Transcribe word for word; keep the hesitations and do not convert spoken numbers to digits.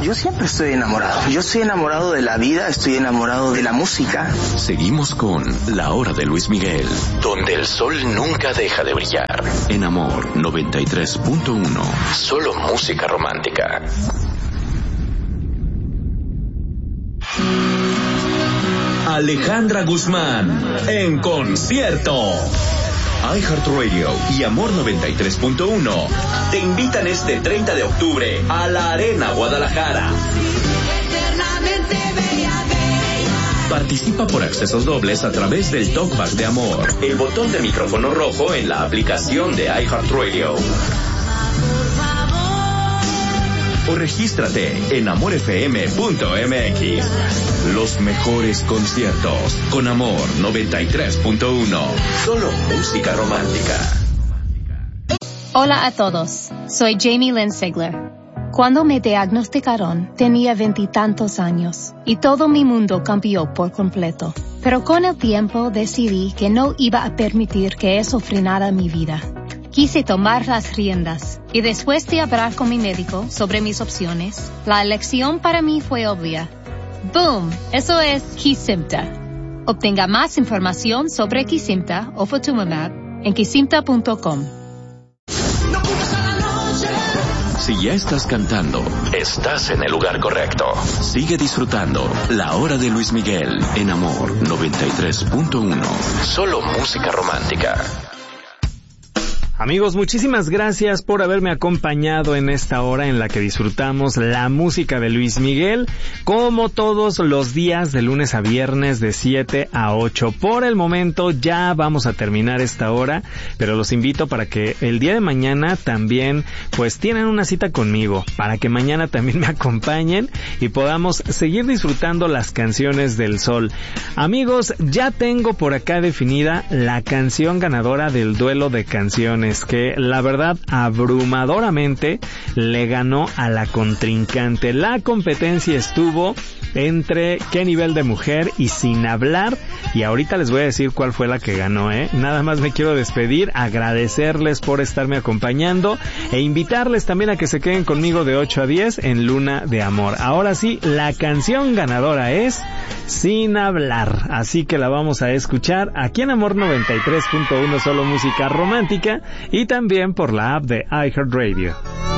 Yo siempre estoy enamorado. Yo estoy enamorado de la vida, estoy enamorado de la música. Seguimos con La Hora de Luis Miguel, donde el sol nunca deja de brillar. En Amor noventa y tres punto uno. Solo música romántica. Alejandra Guzmán en concierto. iHeartRadio y Amor noventa y tres punto uno te invitan este treinta de octubre a la Arena Guadalajara. Participa por accesos dobles a través del Talkback de Amor, el botón de micrófono rojo en la aplicación de iHeartRadio. O regístrate en amor f m punto m x. Los mejores conciertos con Amor noventa y tres punto uno. Solo música romántica. Hola a todos, soy Jamie Lynn Sigler. Cuando me diagnosticaron tenía veintitantos años y todo mi mundo cambió por completo. Pero con el tiempo decidí que no iba a permitir que eso frenara mi vida. Quise tomar las riendas y después de hablar con mi médico sobre mis opciones, la elección para mí fue obvia. ¡Boom! Eso es Kesimpta. Obtenga más información sobre Kesimpta o Ofatumumab en kesimpta punto com. Si ya estás cantando, estás en el lugar correcto. Sigue disfrutando La Hora de Luis Miguel en Amor noventa y tres punto uno. Solo música romántica. Amigos, muchísimas gracias por haberme acompañado en esta hora en la que disfrutamos la música de Luis Miguel, como todos los días de lunes a viernes de siete a ocho. Por el momento ya vamos a terminar esta hora, pero los invito para que el día de mañana también pues tienen una cita conmigo, para que mañana también me acompañen y podamos seguir disfrutando las canciones del sol. Amigos, ya tengo por acá definida la canción ganadora del duelo de canciones, que la verdad abrumadoramente le ganó a la contrincante. La competencia estuvo entre Qué Nivel de Mujer y Sin Hablar, y ahorita les voy a decir cuál fue la que ganó, ¿eh? Nada más me quiero despedir, agradecerles por estarme acompañando e invitarles también a que se queden conmigo de ocho a diez en Luna de Amor. Ahora sí, la canción ganadora es Sin Hablar, así que la vamos a escuchar aquí en Amor noventa y tres punto uno, solo música romántica, y también por la app de iHeartRadio.